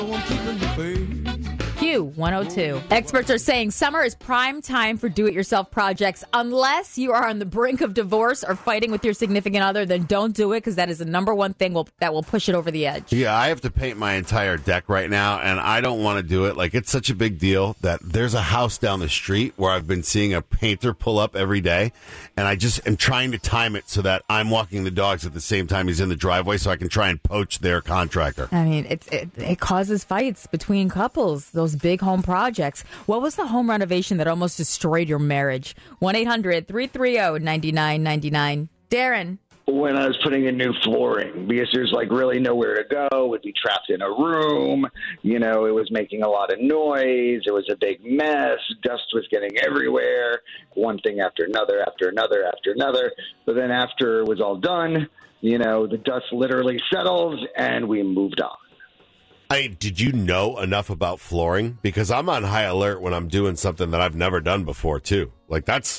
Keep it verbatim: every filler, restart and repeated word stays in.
Q one oh two. Experts are saying summer is prime time for do-it-yourself projects. Unless you are on the brink of divorce or fighting with your significant other, then don't do it, because that is the number one thing will, that will push it over the edge. Yeah, I have to paint my entire deck right now, and I don't want to do it. Like, it's such a big deal that there's a house down the street where I've been seeing a painter pull up every day, and I just am trying to time it so that I'm walking the dogs at the same time he's in the driveway so I can try and poach their contractor. I mean, it's, it, it causes fights between couples, those big home projects. What was the home renovation that almost destroyed your marriage? one eight hundred three three zero nine nine nine nine. Darren. When I was putting in new flooring, because there's like really nowhere to go, would be trapped in a room. You know, it was making a lot of noise. It was a big mess. Dust was getting everywhere. One thing after another, after another, after another. But then after it was all done, you know, the dust literally settled and we moved on. I, did you know enough about flooring? Because I'm on high alert when I'm doing something that I've never done before, too. Like, that's